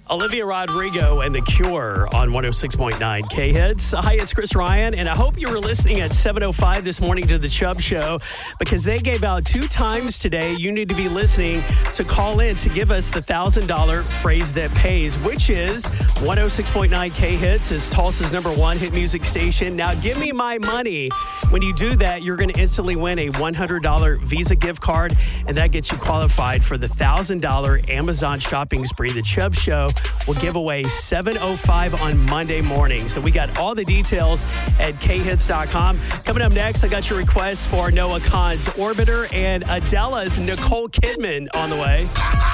Olivia Rodrigo and The Cure on 106.9 K-Hits. Hi, it's Chris Ryan, and I hope you were listening at 7:05 this morning to The Chubb Show because they gave out 2 times today. You need to be listening to call in to give us the $1,000 phrase that pays, which is 106.9 K-Hits is Tulsa's #1 hit music station. Now, give me my money. When you do that, you're going to instantly win a $100 Visa gift card, and that gets you qualified for the $1,000 Amazon shopping spree. The Chubb Show will give away 7:05 on Monday morning. So we got all the details at khits.com. Coming up next, I got your request for Noah Kahan's Orbiter and Adele's Nicole Kidman on the way.